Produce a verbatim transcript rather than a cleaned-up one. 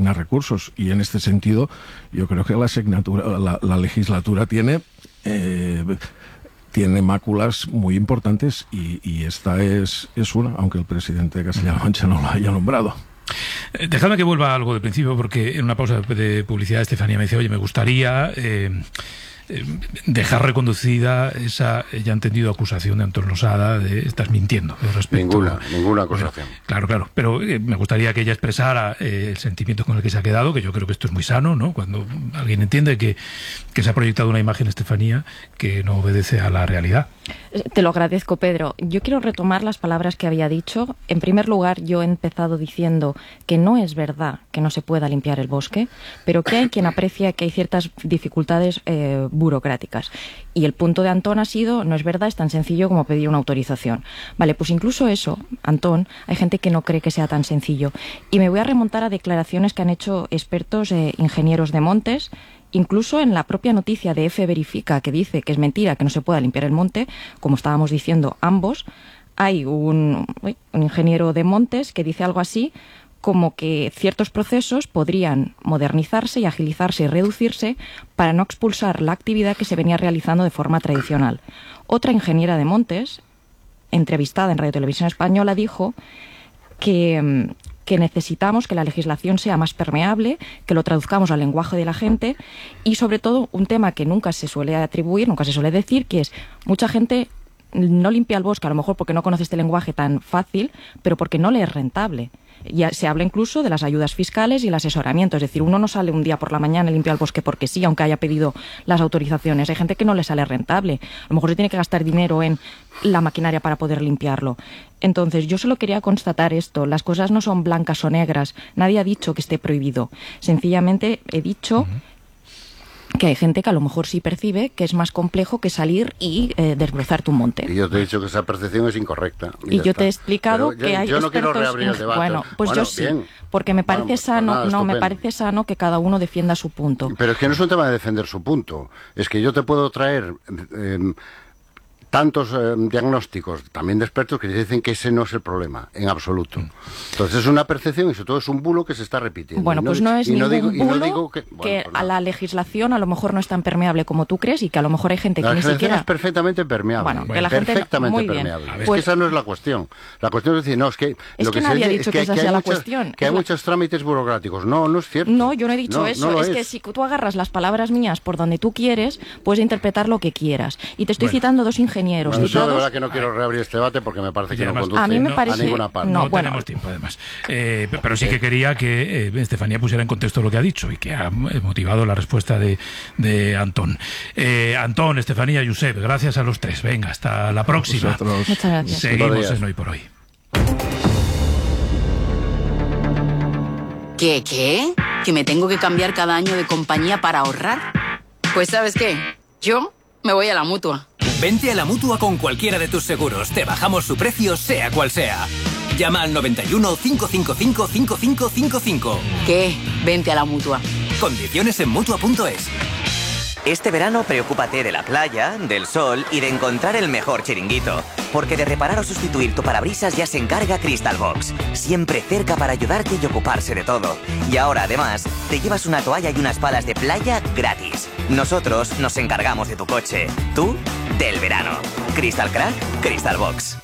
asignar recursos. Y en este sentido, yo creo que la, asignatura, la, la legislatura tiene... Eh, tiene máculas muy importantes y, y esta es, es una, aunque el presidente de Castilla-La Mancha no lo haya nombrado. Eh, dejadme que vuelva a algo del principio, porque en una pausa de publicidad Estefanía me dice, oye, me gustaría eh, eh, dejar reconducida esa ya entendido acusación de Antón Losada de estás mintiendo. Respecto, ninguna, ninguna acusación. Bueno, claro, claro, pero eh, me gustaría que ella expresara eh, el sentimiento con el que se ha quedado, que yo creo que esto es muy sano, ¿no? Cuando alguien entiende que, que se ha proyectado una imagen, Estefanía, que no obedece a la realidad. Te lo agradezco, Pedro. Yo quiero retomar las palabras que había dicho. En primer lugar, yo he empezado diciendo que no es verdad que no se pueda limpiar el bosque, pero que hay quien aprecia que hay ciertas dificultades eh, burocráticas. Y el punto de Antón ha sido, no es verdad, es tan sencillo como pedir una autorización. Vale, pues incluso eso, Antón, hay gente que no cree que sea tan sencillo. Y me voy a remontar a declaraciones que han hecho expertos eh, ingenieros de montes. Incluso en la propia noticia de F Verifica, que dice que es mentira que no se pueda limpiar el monte, como estábamos diciendo ambos, hay un, un ingeniero de montes que dice algo así como que ciertos procesos podrían modernizarse y agilizarse y reducirse para no expulsar la actividad que se venía realizando de forma tradicional. Otra ingeniera de montes, entrevistada en Radio Televisión Española, dijo que... que necesitamos que la legislación sea más permeable, que lo traduzcamos al lenguaje de la gente y, sobre todo, un tema que nunca se suele atribuir, nunca se suele decir, que es mucha gente no limpia el bosque, a lo mejor porque no conoce este lenguaje tan fácil, pero porque no le es rentable. Ya se habla incluso de las ayudas fiscales y el asesoramiento, es decir, uno no sale un día por la mañana y limpia el bosque porque sí, aunque haya pedido las autorizaciones. Hay gente que no le sale rentable, a lo mejor se tiene que gastar dinero en la maquinaria para poder limpiarlo. Entonces, yo solo quería constatar esto, las cosas no son blancas o negras, nadie ha dicho que esté prohibido, sencillamente he dicho... Uh-huh. que hay gente que a lo mejor sí percibe que es más complejo que salir y eh, desbrozar tu monte. Y yo te he dicho que esa percepción es incorrecta. Y, y yo está. te he explicado Pero que yo, hay yo no expertos... quiero reabrir el debate. Bueno, pues bueno, yo sí, bien. porque me parece Vamos, sano, pues nada, no, estupendo. me parece sano que cada uno defienda su punto. Pero es que no es un tema de defender su punto, es que yo te puedo traer... Eh, tantos eh, diagnósticos, también de expertos, que dicen que ese no es el problema, en absoluto. Entonces es una percepción y sobre todo es un bulo que se está repitiendo. Bueno, no, pues no es y no ningún digo, bulo y no digo que, que bueno, pues a la legislación a lo mejor no es tan permeable como tú crees y que a lo mejor hay gente que la ni siquiera... es perfectamente permeable. Bueno, que la gente... perfectamente Muy permeable. bien. Es Pues... que esa no es la cuestión. La cuestión es decir, no, es que... Es lo que, que nadie se ha dice dicho es que, que, esa que sea la muchas, cuestión. que hay la... muchos trámites burocráticos. No, no es cierto. No, yo no he dicho no, eso. No lo es, es que si tú agarras las palabras mías por donde tú quieres, puedes interpretar lo que quieras. Y te estoy bueno. citando dos ingenieros. Bueno, citados... yo de verdad que no quiero reabrir este debate porque me parece que además, no conduce a mí me parece... a ninguna parte. No, No, no bueno. tenemos tiempo, además. Eh, pero sí que quería que eh, Estefanía pusiera en contexto lo que ha dicho y que ha motivado la respuesta de, de Antón. Eh, Antón, Estefanía, Josep, gracias a los tres. Venga, hasta la próxima. Vosotros. Muchas gracias. Seguimos en Hoy por Hoy. ¿Qué, qué? ¿Que me tengo que cambiar cada año de compañía para ahorrar? Pues ¿sabes qué? Yo me voy a la Mutua. Vente a la Mutua con cualquiera de tus seguros. Te bajamos su precio, sea cual sea. Llama al noventa y uno, cinco cinco cinco, cinco cinco cinco cinco. ¿Qué? Vente a la Mutua. Condiciones en Mutua punto es. Este verano preocúpate de la playa, del sol y de encontrar el mejor chiringuito. Porque de reparar o sustituir tu parabrisas ya se encarga Crystal Box. Siempre cerca para ayudarte y ocuparse de todo. Y ahora, además, te llevas una toalla y unas palas de playa gratis. Nosotros nos encargamos de tu coche. Tú, del verano. Crystal Crack, Crystal Box.